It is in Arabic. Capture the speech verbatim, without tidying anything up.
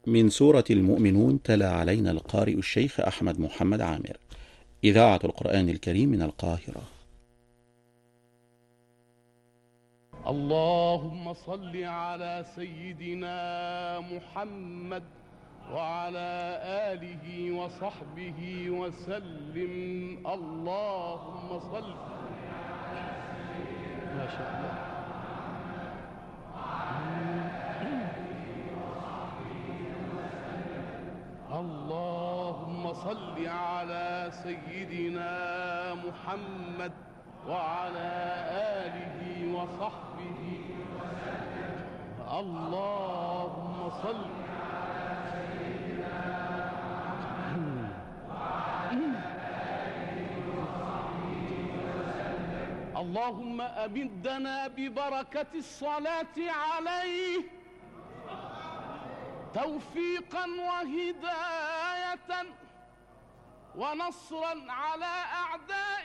من سورة المؤمنون تلا علينا القارئ الشيخ أحمد محمد عامر. إذاعة القرآن الكريم من القاهرة. اللهم صل على سيدنا محمد وعلى آله وصحبه وسلم. اللهم صل. ما شاء الله. اللهم صل على سيدنا محمد وعلى آله وصحبه وسلم. اللهم صل على سيدنا محمد وعلى آله وصحبه وسلم. اللهم أمدنا ببركة الصلاة عليه توفيقا وهداية ونصرا على أعدائه